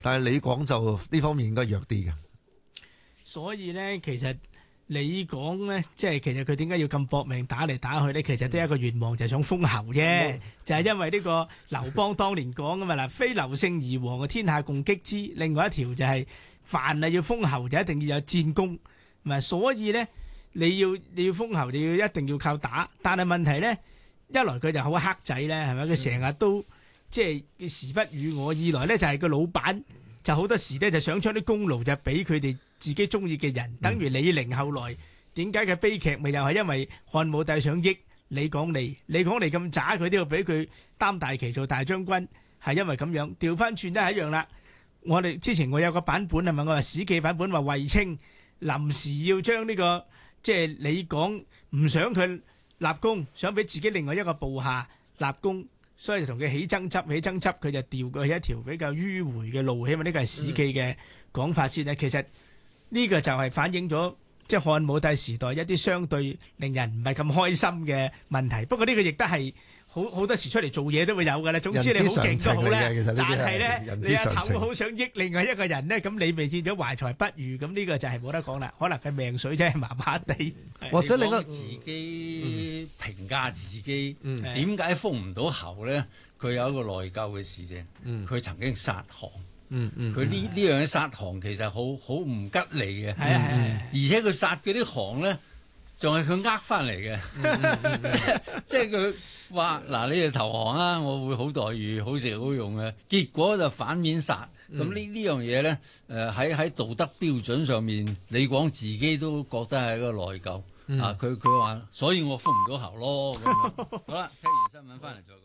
但係李廣就呢方面應該弱啲嘅。 所以咧，其實你講咧，即係其實佢點解要咁搏命打嚟打去咧？其實都係一個願望，就係想封侯啫。就係因為呢個劉邦當年講噶嘛嗱，非劉姓而王，天下共擊之。另外一條就係凡係要封侯，就一定要有戰功。咪所以咧，你要封侯，你要一定要靠打。但係問題咧，一來佢就好黑仔咧，係咪？佢成日都即係時不與我；二來咧就係個老闆就好多時咧就想將啲功勞就俾佢哋自己中意嘅人，等於李陵後來點解嘅悲劇，咪又係因為漢武帝想益李廣利，李廣利咁渣，佢都要俾佢擔大旗做大將軍，係因為咁樣。調翻轉都係一樣啦。我哋之前我有個版本係咪？我話史記版本話衛青臨時要將呢個即係李廣唔想佢立功，想俾自己另外一個部下立功，所以就同佢起爭執，佢就調佢一條比較迂迴嘅路，起碼呢個係史記嘅講法先啦。其實呢個就係反映咗即係漢武帝時代一啲相對令人唔係咁開心嘅問題。不過呢個亦都係好多時出嚟做嘢都會有㗎啦。總之你好勁都好咧，但係咧你阿頭好想益另外一個人咧，咁你咪見咗懷才不遇，咁呢個就係冇得講啦。可能佢命水真係麻麻地， 或者另一自己評價自己點解封唔到侯咧？佢有一個內疚嘅事啫。佢曾經殺降。佢呢樣嘢殺降其實好唔吉利嘅，而且佢殺嗰啲降咧，仲係佢翻嚟嘅，即係佢話嗱，你哋投降啊，我會好待遇、好食好用嘅，結果就反面殺。咁呢樣嘢咧，喺道德標準上面，李廣自己都覺得係一個內疚啊。佢話，所以我封唔到侯咯。咁樣好啦，聽完新聞翻嚟再講。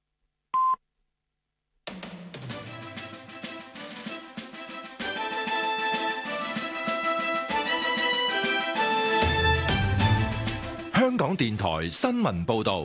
香港電台新聞報導，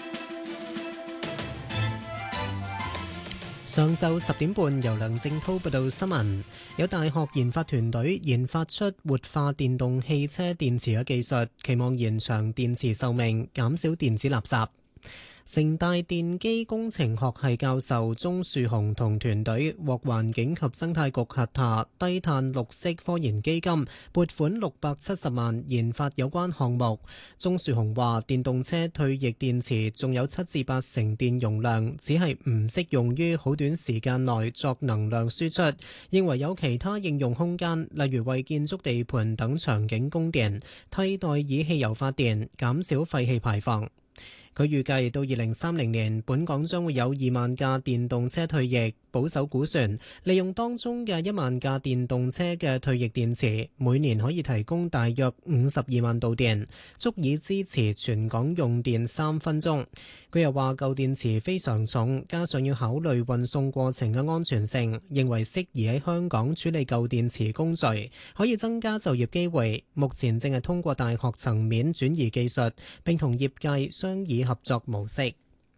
上晝10點半，由梁正滔報道新聞。有大學研發團隊研發出活化電動汽車電池嘅技術，期望延長電池壽命，減少電子垃圾。城大電機工程學系教授鍾樹雄同團隊獲環境及生態局轄下低碳綠色科研基金撥款670萬研發有關項目。鍾樹雄話：電動車退役電池仲有7至8成電容量，只係唔適用於好短時間內作能量輸出，認為有其他應用空間，例如為建築地盤等場景供電，替代以汽油發電，減少廢氣排放。佢預計到2030年，本港將會有2萬架電動車退役。保守估算，利用當中嘅1萬架電動車嘅退役電池，每年可以提供大約52萬度電，足以支持全港用電3分鐘。佢又話舊電池非常重，加上要考慮運送過程嘅安全性，認為適宜喺香港處理舊電池工序，可以增加就業機會。目前正係通過大學層面轉移技術，並同業界商議合作模式。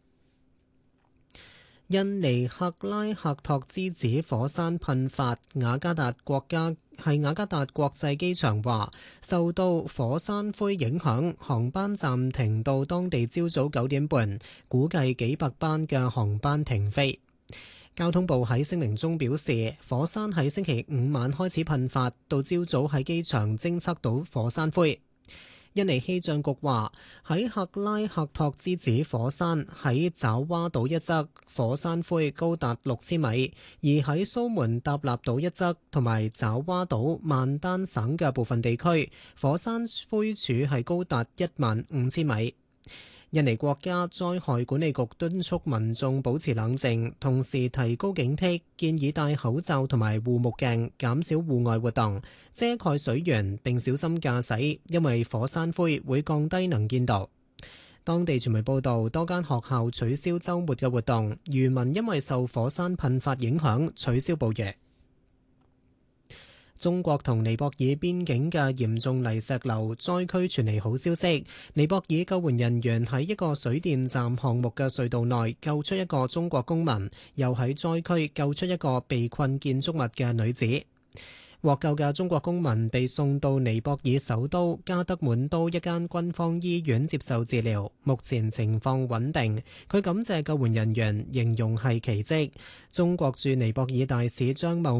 印尼克拉克托之子火山噴發，雅加達國際機場話受到火山灰影響，航班暫停到當地朝早9點半，估計幾百班嘅航班停飛。交通部喺聲明中表示，火山喺星期5晚開始噴發，到朝早喺機場偵測到火山灰。印尼氣象局話喺克拉克托之子火山喺爪哇島一側火山灰高達6000米，而喺蘇門答臘島一側同埋爪哇島曼丹省嘅部分地區火山灰柱係高達15000米。印尼國家災害管理局敦促民眾保持冷靜，同時提高警惕，建議戴口罩同埋護目鏡，減少戶外活動，遮蓋水源並小心駕駛，因為火山灰會降低能見度。當地傳媒報道，多間學校取消週末嘅活動，漁民因為受火山噴發影響取消捕魚。中國同尼泊爾邊境嘅嚴重泥石流災區傳嚟好消息，尼泊爾救援人員喺一個水電站項目嘅隧道內救出一個中國公民，又喺災區救出一個被困建築物嘅女子。 獲救嘅中國公民被送到尼泊爾首都加德滿都一間軍方醫院接受治療，目前情況穩定。佢感謝救援人員，形容係奇蹟。中國駐尼泊爾大使張茂